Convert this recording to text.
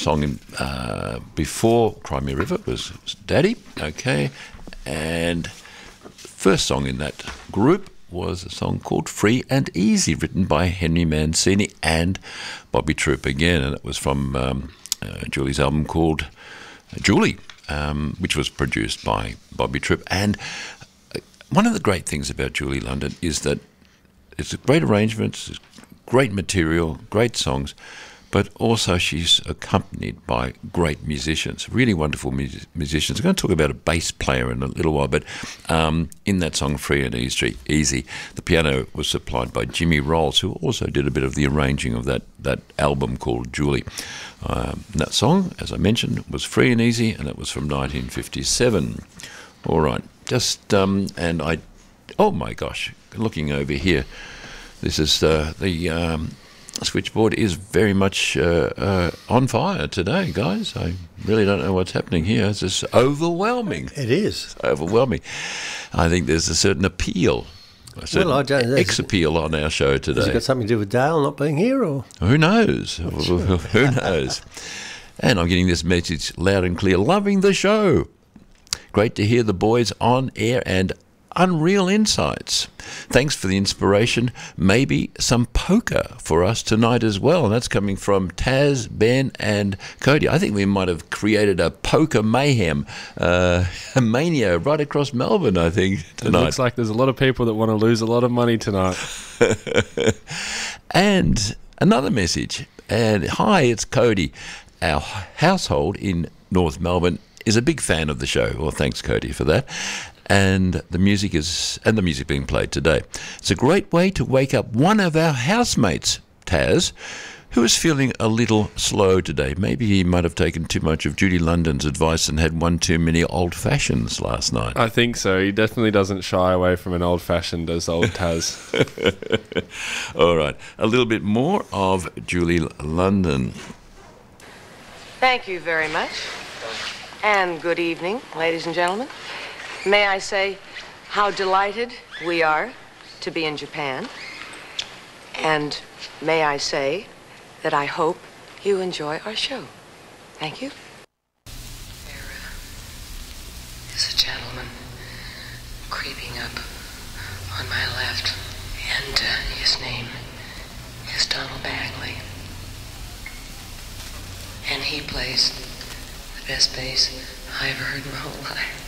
song before Crimea River was Daddy, okay, and first song in that group was a song called Free and Easy, written by Henry Mancini and Bobby Troop again, and it was from Julie's album called Julie, which was produced by Bobby Troop. And one of the great things about Julie London is that it's a great arrangements, it's great material, great songs, but also she's accompanied by great musicians, really wonderful musicians. I'm going to talk about a bass player in a little while, but in that song Free and Easy, the piano was supplied by Jimmy Rolls, who also did a bit of the arranging of that album called Julie. That song, as I mentioned, was Free and Easy, and it was from 1957. All right, oh my gosh, looking over here, this is the switchboard is very much on fire today, guys. I really don't know what's happening here. It's just overwhelming. It is. It's overwhelming. I think there's a certain appeal, a certain ex-appeal on our show today. Has it got something to do with Dale not being here? Or who knows? Who knows? And I'm getting this message loud and clear. Loving the show. Great to hear the boys on air and unreal insights. Thanks for the inspiration. Maybe some poker for us tonight as well. And that's coming from Taz, Ben, and Cody. I think we might have created a poker mayhem, a mania right across Melbourne, I think, tonight. It looks like there's a lot of people that want to lose a lot of money tonight. And another message. And hi, it's Cody. Our household in North Melbourne is a big fan of the show. Well, thanks, Cody, for that. And the music being played today. It's a great way to wake up one of our housemates, Taz, who is feeling a little slow today. Maybe he might have taken too much of Judy London's advice and had one too many old fashions last night. I think so. He definitely doesn't shy away from an old fashioned as old Taz. All right, a little bit more of Julie London. Thank you very much. And good evening, ladies and gentlemen. May I say how delighted we are to be in Japan. And may I say that I hope you enjoy our show. Thank you. There is a gentleman creeping up on my left, and his name is Donald Bagley. And he plays the best bass I ever heard in my whole life.